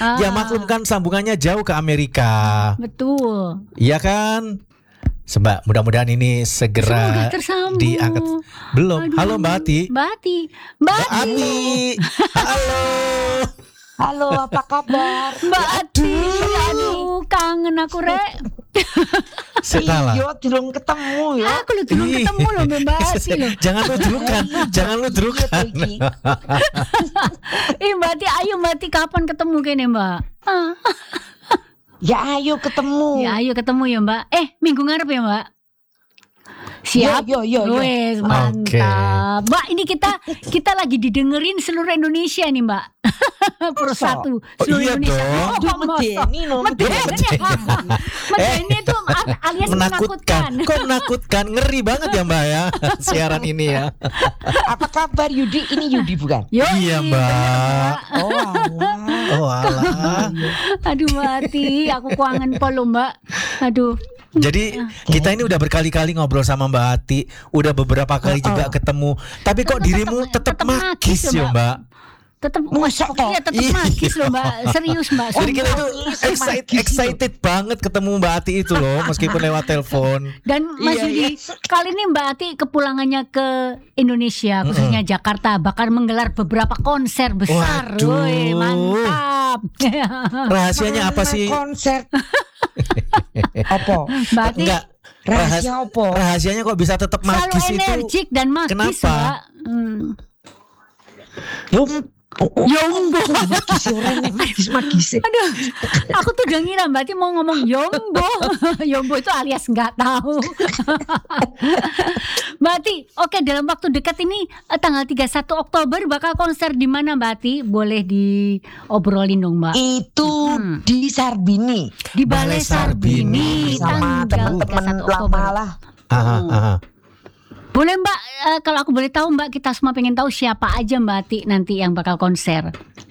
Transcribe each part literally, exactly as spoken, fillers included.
Ah. Ya maklum kan sambungannya jauh ke Amerika. Betul. Iya kan? Sebab mudah-mudahan ini segera Semoga tersambung. diangkat. Belum. Aduh. Halo Mbak Ati. Mbak Ati. Mbak Mbak Ati. Ati. Halo. Halo, apa kabar? Mbak Ati. Aduh, kangen aku rek. Salah. Iya, belum ketemu ya. Aku lu belum Ih. ketemu loh Mbak Ati loh. Jangan lu drukan, jangan lu drukan. Ih Mbak Ati, ayo Mbak Ati kapan ketemu kene Mbak? Ah. Ya ayo ketemu. Ya ayo ketemu ya Mbak. Eh minggu ngarep ya Mbak. Siap. Yo yo yo. yo. Wes mantap. Mbak ini kita kita lagi didengerin seluruh Indonesia nih Mbak. Per Masa? satu Oh, seluruh iya Indonesia. dong. Oh, Aduh, masa? medeni no, medeni. Medeni. Medeni itu alias Menakutkan. menakutkan. Kok menakutkan? Ngeri banget ya Mbak ya siaran ini ya. Apa kabar Yudi? Ini Yudi bukan? Yo, Iya, Mbak. Oh, alah. Oh alah. Aduh Mbak Ati, aku kuangan polo Mbak. Aduh. Jadi kita ini udah berkali-kali ngobrol sama Mbak Ati, udah beberapa kali juga ketemu. Tapi kok Tetep- dirimu tetep- tetap tetep magis magis ya ya, Mbak. Tetap Masa pokoknya kok? tetap Ih. magis loh Mbak. Serius Mbak. Jadi kita tuh magis, excited, magis excited banget ketemu Mbak Ati itu loh, meskipun lewat telepon. Dan Mas Iya, Yudi, iya. kali ini Mbak Ati kepulangannya ke Indonesia, khususnya Jakarta, bakal menggelar beberapa konser besar. Waduh. Woi, mantap. Rahasianya apa Mana sih? Konser. Apa? Mbak Ati Enggak. Rahasia apa? Rahasianya kok bisa tetap selalu magis itu? energik dan magis, Kenapa? Mbak. Hmm. Yo. Oh, oh. Yombo. Magis orang magis magis. Aduh, aku tuh udah ngira Mbak Ati mau ngomong Yombo. Yombo itu alias nggak tahu. Mbak Ati, oke dalam waktu dekat ini eh, tanggal tiga puluh satu Oktober bakal konser di mana Mbak Ati? Boleh diobrolin dong Mbak. Itu Hmm. di Sarbini Di Balai Balai Sarbini, Sarbini. sama tanggal tiga puluh teman-teman satu Oktober. lama lah. Aha, aha. Boleh Mbak, eh, kalau aku boleh tahu Mbak, kita semua pengen tahu siapa aja Mbak Ati nanti yang bakal konser.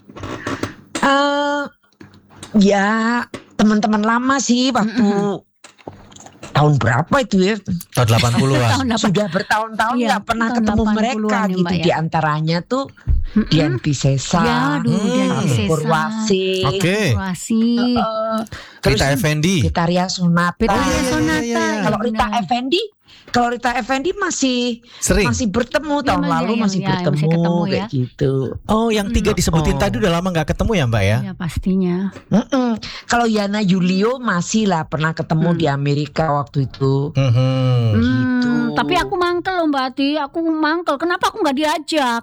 Eh, ya teman-teman lama sih waktu tahun berapa itu ya? Tahun delapan puluhan. Tahun delapan- Sudah bertahun-tahun Iya, nggak pernah tahun ketemu delapan mereka puluhan ya, gitu. Mbak, ya. Di antaranya tuh Dian Piscesa, Ya, aduh, Hmm. Dian Aku Piscesa. Purwasi, Oke. Purwasi. eh, Rita Effendi. Vitaria Sonata. Rita Oh, iya, iya, Sonata. iya, iya. Kalau Rita benar. Effendi, kalau Rita Effendi masih Sering. masih bertemu Iya, tahun Mas, lalu ya, masih ya, ya, bertemu masih ketemu ya. kayak gitu. Oh, yang tiga disebutin Oh. tadi udah lama nggak ketemu ya Mbak ya? Ya pastinya. Mm-mm. Kalau Yana Julio masih lah pernah ketemu Hmm. di Amerika waktu itu. Mhm. Gitu. Hmm, tapi aku mangkel loh Mbak Ati, aku mangkel. Kenapa aku nggak diajak?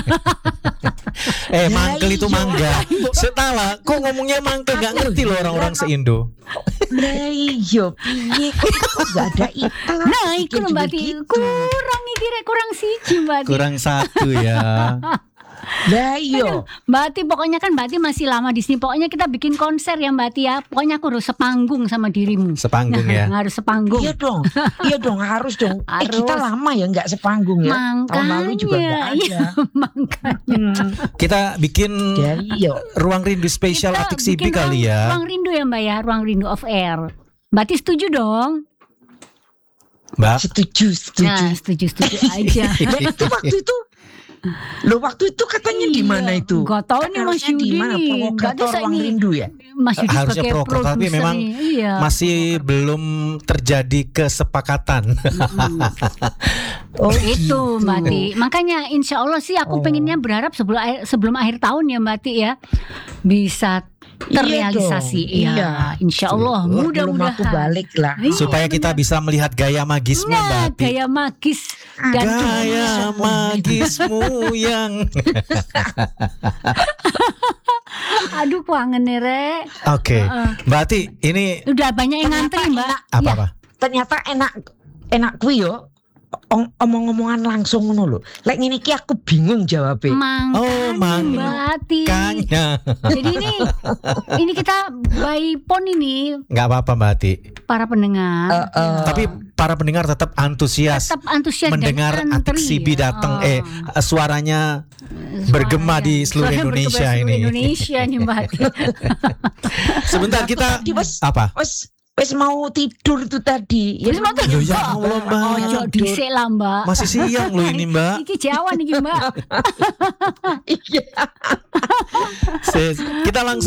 Eh, Ya, mangkel itu iya. mangga. Setala, kok ngomongnya mangkel nggak ngerti loh orang-orang se-Indo. Nah iya piye kok gak ada iklan. Nah, itu Bikin loh Mbak juga Ati. gitu. Kurang nih kira kurang siji Mbak Ati. Kurang satu ya. Lah iya. Mbak Ati pokoknya kan Mbak Ati masih lama di sini. Pokoknya kita bikin konser ya Mbak Ati ya. Pokoknya aku harus sepanggung sama dirimu. Sepanggung ya. Harus sepanggung. Iya dong. Iya dong harus dong. Eh Harus. kita lama ya nggak sepanggung ya. Tahun lalu juga Makanya, nggak ada. iya, makanya. Hmm. Kita bikin Ya iya. ruang rindu spesial Kita Atik Sibi bikin kali ruang- ya. Ruang rindu ya Mbak ya, ruang rindu off air. Mbak Ati setuju dong? Mbak. Setuju, setuju. Nah, setuju setuju aja. Lah itu waktu itu Loh waktu itu katanya di mana Iya, itu? nggak tahu Kan nih, Mas harusnya di Yudi mana? nih. Nggak Provokator bisa ruang ini. rindu ya? Mas Yudi Harusnya sebagai provokator, tapi produser memang nih, iya. masih belum terjadi kesepakatan. Oh itu gitu. Mbak Ati. Makanya insya Allah sih aku Oh. pengennya berharap sebelum akhir, sebelum akhir tahun ya Mbak Ati ya bisa terrealisasi. Iya dong, Iya, iya. insya Allah. Belum aku Mudah-mudahan. balik lah. Iya, Supaya kita benar. bisa melihat gaya magismu Mbak Nah, Ati. gaya magis dan Gaya magismu yang aduh kangen nih Rek. Oke, Heeh. Mbak Ati, ini Udah banyak yang Ternyata ngantri Mbak. enak. Iya. apa-apa? Ternyata enak enak kuwi yo. Ong- Omong-omongan langsung ngono lho. Lek ngene iki aku bingung jawabnya. Makanya Oh, mang- Mbak Ati. Kanya. Jadi ini ini kita by phone ini Nggak apa-apa Mbak Ati. para pendengar. Eh, eh. Tapi para pendengar tetap antusias Tetap antusias mendengar dan Atik antri. Sibi datang. Oh. Eh, suaranya bergema di seluruh Suaranya Indonesia bergema ini. seluruh Indonesia nih Mbak Ati. Sebentar kita Tadi wes apa? wes wes mau tidur itu tadi. Wes mau tidur. Loh, ya Allah, Mbak. Ojo dhisik lah Mbak. Masih siang loh ini Mbak. Iki Jawa nih Mbak. Iya. Se- Kita langsung